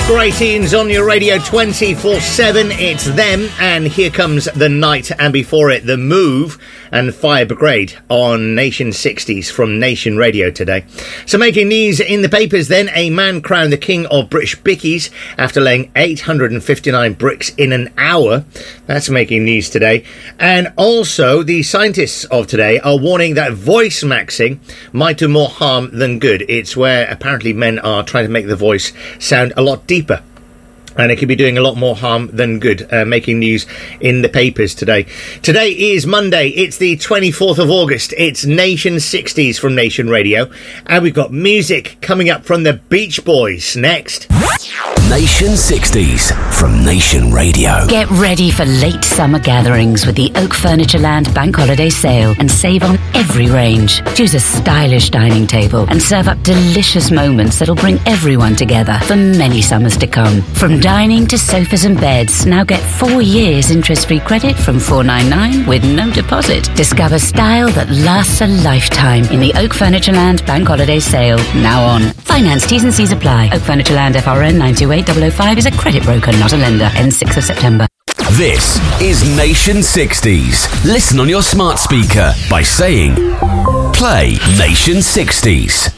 Great tunes on your radio 24/7. It's them, and here comes The Night, and before it, The Move and Fire Brigade on Nation 60s from Nation Radio today. So making news in the papers then, a man crowned the king of British bickies after laying 859 bricks in an hour. That's making news today. And also, the scientists of today are warning that voice maxing might do more harm than good. It's where apparently men are trying to make the voice sound a lot deeper, and it could be doing a lot more harm than good. Making news in the papers today. Today is Monday. It's the 24th of August. It's Nation 60s from Nation Radio. And we've got music coming up from the Beach Boys next. Nation 60s from Nation Radio. Get ready for late summer gatherings with the Oak Furniture Land Bank Holiday Sale and save on every range. Choose a stylish dining table and serve up delicious moments that'll bring everyone together for many summers to come. From dining to sofas and beds, now get 4 years interest-free credit from $499 with no deposit. Discover style that lasts a lifetime in the Oak Furniture Land Bank Holiday Sale, now on. Finance T's and C's apply. Oak Furniture Land FRN 928005 is a credit broker, not a lender. Ends 6th of September. This is Nation 60s. Listen on your smart speaker by saying, play Nation 60s.